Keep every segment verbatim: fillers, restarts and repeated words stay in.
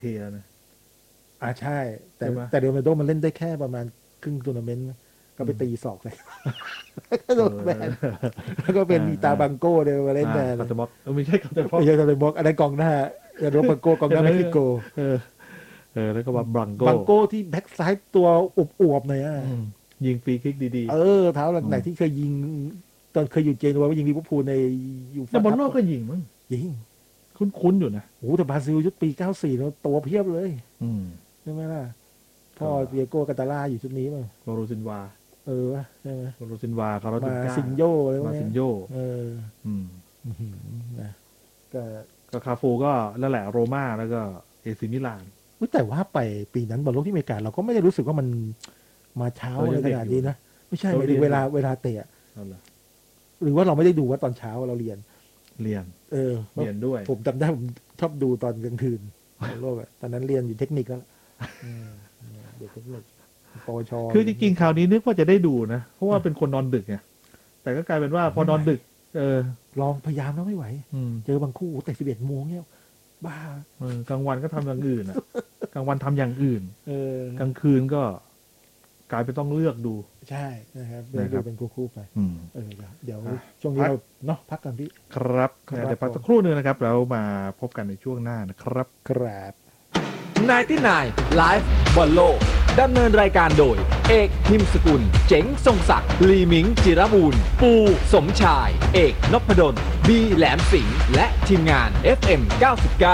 เทียนะอ่าใช่แต่แต่เดลเมโดมันเล่นได้แค่ประมาณครึ่งทัวร์นาเมนต์ก็ไปตีศอกเลยก็โดนแบนแล้วก็เป็นมีตาบังโก้เดินมาเล่นแทนคาร์ตบ็อกไม่ใช่คาร์ตบ็อกไม่ใช่คาร์ตบ็อกอันนั้นกองหน้าเดลบังโก้กองหน้าเม็กซิโกเออเออแล้วก็ว่าบังโก้บังโก้ที่แบ็กซ้ายตัวอวบๆหน่อยอ่ะยิงฟรีคิกดีๆเออเท้าหลังไหนที่เคยยิงตอนเคยอยู่เจนัวว่ายิงลิเวอร์พูลในอยู่แต่บอลโลกก็ยิงมั้งยิงคุ้นๆอยู่นะโอ้แต่บราซิลยุคปีเก้าสี่แล้วตัวเพียบเลยอืมใช่ไหมล่ะพ่อเปียโกกาตาล่าอยู่ชุดนี้ป่ะโรโรซินวาเออใช่ไหมโรโรซินวาคาร์ลติก้ามาซินโยอะไรพวกนี้มาซินโยเอออืมนะก็ก็คาฟูก็นั่นแหละโรม่าแล้วก็เอซิมิลานแต่ว่าไปปีนั้นบอลโลกที่อเมริกาเราก็ไม่ได้รู้สึกว่ามันมาเช้าอะไรขนาดนี้นะไม่ใช่ไม่ได้เวลาเวลาเตะหรือว่าเราไม่ได้ดูว่าตอนเช้าเราเรียนเรียนเออเรียนด้วยผมจำได้ผมชอบดูตอนกลางคืนโลกตอนนั้นเรียนอยู่เทคนิคแล้วเด็กเทคนิคปวชคือจริงๆคราวนี้นึกว่าจะได้ดูนะเพราะว่าเป็นคนนอนดึกไงแต่ก็กลายเป็นว่าพอนอนดึกเออลองพยายามแล้วไม่ไหวเจอบางคู่แต่สิบเอ็ดโมงเนี่ยบ้าเออกลางวันก็ทำอย่างอื่นอ่ะกลางวันทำอย่างอื่นเออกลางคืนก็กลายเป็นต้องเลือกดูใช่นะครับเลือกดูเป็นคู่ๆไปเออเดี๋ยวช่วงนี้เราเนาะพักกันพี่ครับเดี๋ยวพักสักครู่นึงนะครับเรามาพบกันในช่วงหน้านะครับครับนายที่นายไลฟ์บอลโลกดำเนินรายการโดยเอกหิมสกุลเจ๋งทรงศักดิ์ลีมิงจิรบูรณ์ปูสมชายเอกนพดลบีแหลมสิงห์และทีมงาน เอฟ เอ็ม เก้าสิบเก้า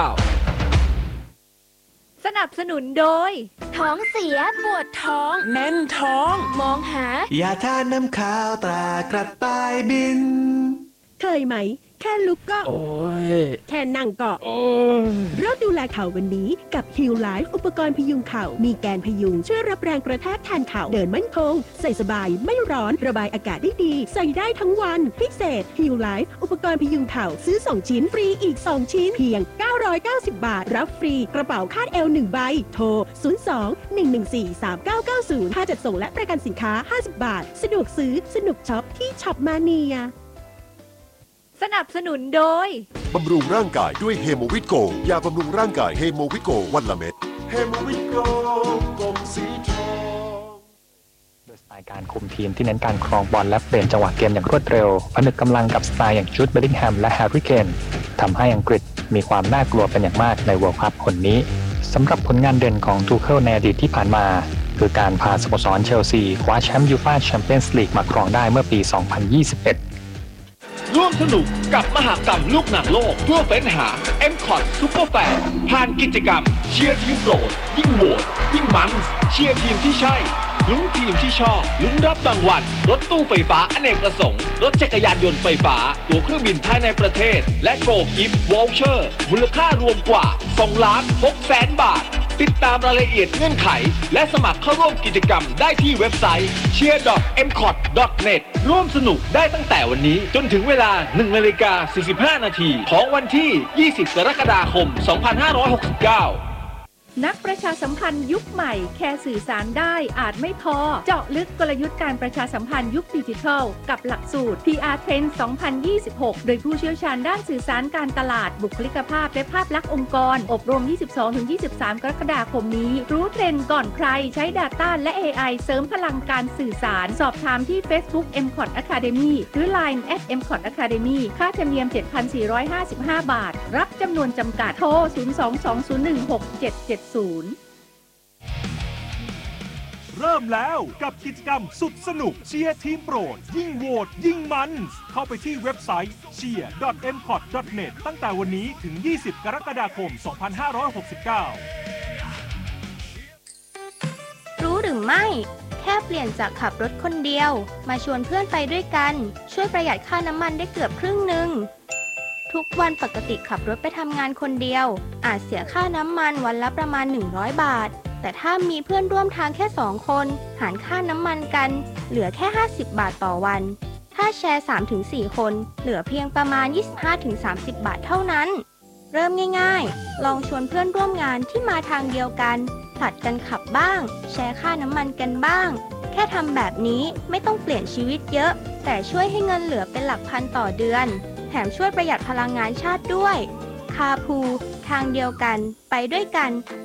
สนับสนุนโดยท้องเสียปวดท้องแน่นท้องมองหายาทาน้ำข้าวตรากระต่ายบินเคยไหมแค่ลุกก็โอ้ยแค่นั่งก็โอ้ยเริ่มดูแลเข่าวันนี้กับ Heal Life อุปกรณ์พยุงเข่ามีแกนพยุงช่วยรับแรงกระแทกแทนเข่าเดินมั่นคงใส่สบายไม่ร้อนระบายอากาศได้ดีใส่ได้ทั้งวันพิเศษ Heal Life อุปกรณ์พยุงเข่าซื้อสองชิ้นฟรีอีกสองชิ้นเพียงเก้าร้อยเก้าสิบบาทรับฟรีกระเป๋าคาดเอวหนึ่งใบโทรศูนย์ สอง หนึ่ง หนึ่ง สี่ สาม เก้า เก้า ศูนย์ค่าจัดส่งและประกันสินค้าห้าสิบบาทสะดวกซื้อสนุกช็อปที่ช็อปมาเนียสนับสนุนโดยบำรุงร่างกายด้วยเฮโมวิตโกยาบำรุงร่างกายเฮโมวิตโกวันละเม็ดเฮโมวิตโกกลมสีทองโดยสไตล์การคุมทีมที่เน้นการครองบอลและเปลี่ยนจังหวะเกมอย่างรวดเร็วผนึกกำลังกับสไตล์อย่างจูด เบลลิงแฮมและแฮร์รี่เคนทำให้อังกฤษมีความน่ากลัวเป็นอย่างมากใน World Cup คนนี้สำหรับผลงานเด่นของทูเคิลในอดีตที่ผ่านมาคือการพาสโมสรเชลซีคว้าแชมป์ยูฟ่าแชมเปี้ยนส์ลีกมาครองได้เมื่อปี สองพันยี่สิบเอ็ดร่วมสนุกกับมหกรรมลูกหนังโลกเพื่อเฟ้นหา เอ็ม คอท Super Fan ผ่านกิจกรรมเชียร์ทีมโปรดยิ่งโหวตยิ่งมันเชียร์ทีมที่ใช่ลุ้นทีมที่ชอบลุ้นรับรางวัลรถตู้ไฟฟ้าอเนกประสงค์รถจักรยานยนต์ไฟฟ้าตั๋วเครื่องบินภายในประเทศและโกลกิฟต์วอลเชอร์มูลค่ารวมกว่าสองล้านหกแสนบาทติดตามรายละเอียดเงื่อนไขและสมัครเข้าร่วมกิจกรรมได้ที่เว็บไซต์ เชียร์ ดอท เอ็ม คอท ดอท เน็ต ร่วมสนุกได้ตั้งแต่วันนี้จนถึงเวลา หนึ่งนาฬิกาสี่สิบห้านาทีของวันที่ ยี่สิบกรกฎาคม สองพันห้าร้อยหกสิบเก้านักประชาสัมพันธ์ยุคใหม่แค่สื่อสารได้อาจไม่พอเจาะลึกกลยุทธ์การประชาสัมพันธ์ยุคดิจิทัลกับหลักสูตร พี อาร์ Trend สองพันยี่สิบหกโดยผู้เชี่ยวชาญด้านสื่อสารการตลาดบุคลิกภาพและภาพลักษณ์องค์กรอบรม ยี่สิบสองถึงยี่สิบสาม กรกฎาคมนี้รู้เทรนด์ก่อนใครใช้ Data และ เอ ไอ เสริมพลังการสื่อสารสอบถามที่ Facebook เอ็ม คอท Academy หรือ ไลน์ แอท เอ็ม คอท Academy ค่าธรรมเนียม เจ็ดพันสี่ร้อยห้าสิบห้า บาทรับจำนวนจำกัดโทรศูนย์ สอง สอง ศูนย์ หนึ่ง หก เจ็ด เจ็ด ศูนย์เริ่มแล้วกับกิจกรรมสุดสนุกเชียร์ทีมโปรดยิ่งโหวตยิ่งมันเข้าไปที่เว็บไซต์ เชียร์ ดอท เอ็ม คอท ดอท เน็ต ตั้งแต่วันนี้ถึงยี่สิบกรกฎาคมสองพันห้าร้อยหกสิบเก้ารู้หรือไม่แค่เปลี่ยนจากขับรถคนเดียวมาชวนเพื่อนไปด้วยกันช่วยประหยัดค่าน้ำมันได้เกือบครึ่งหนึ่งทุกวันปกติขับรถไปทำงานคนเดียวอาจเสียค่าน้ำมันวันละประมาณหนึ่งร้อยบาทแต่ถ้ามีเพื่อนร่วมทางแค่สองคนหารค่าน้ำมันกันเหลือแค่ห้าสิบบาทต่อวันถ้าแชร์ สามถึงสี่ คนเหลือเพียงประมาณ ยี่สิบห้าถึงสามสิบ บาทเท่านั้นเริ่มง่ายๆลองชวนเพื่อนร่วมงานที่มาทางเดียวกันผลัดกันขับบ้างแชร์ค่าน้ำมันกันบ้างแค่ทำแบบนี้ไม่ต้องเปลี่ยนชีวิตเยอะแต่ช่วยให้เงินเหลือเป็นหลักพันต่อเดือนแถมช่วยประหยัดพลังงานชาติด้วยคาพูทางเดียวกันไปด้วยกัน